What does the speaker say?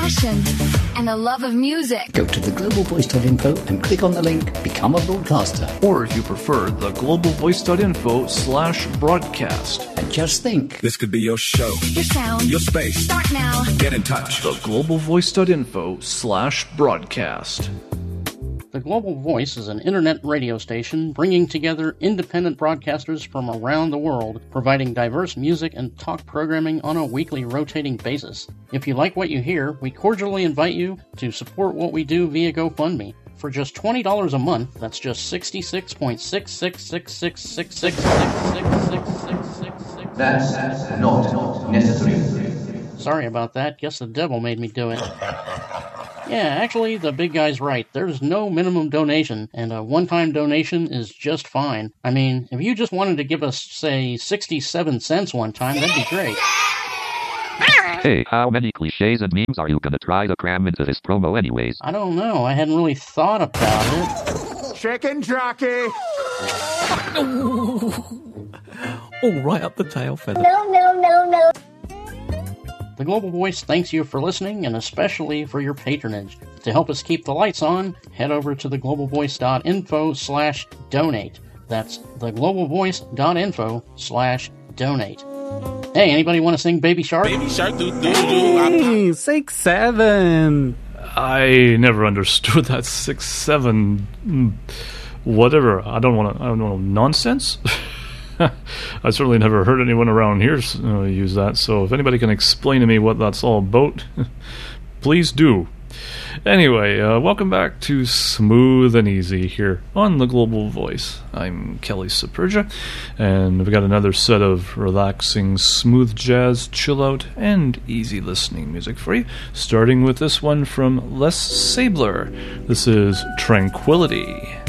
passion, and a love of music. Go to theglobalvoice.info and click on the link Become a Broadcaster. Or if you prefer, theglobalvoice.info/broadcast. And just think, this could be your show, your sound, your space. Start now. Get in touch. theglobalvoice.info/broadcast. The Global Voice is an internet radio station bringing together independent broadcasters from around the world, providing diverse music and talk programming on a weekly rotating basis. If you like what you hear, we cordially invite you to support what we do via GoFundMe. For just $20 a month, that's just 66.666666666666. That's not necessary. Sorry about that. Guess the devil made me do it. Yeah, actually, the big guy's right. There's no minimum donation, and a one-time donation is just fine. I mean, if you just wanted to give us, say, 67 cents one time, that'd be great. Hey, how many cliches and memes are you gonna try to cram into this promo anyways? I don't know. I hadn't really thought about it. Chicken jockey! All right up the tail feather. No. The Global Voice thanks you for listening, and especially for your patronage. To help us keep the lights on, head over to theglobalvoice.info/donate. That's theglobalvoice.info/donate. Hey, anybody want to sing Baby Shark? Baby Shark, do. 6-7. I never understood that 6-7 whatever. I don't know, nonsense. I certainly never heard anyone around here use that, so if anybody can explain to me what that's all about, please do. Anyway, welcome back to Smooth and Easy here on The Global Voice. I'm Kelly Superga, and we've got another set of relaxing, smooth jazz, chill-out, and easy listening music for you, starting with this one from Les Sabler. This is Tranquility.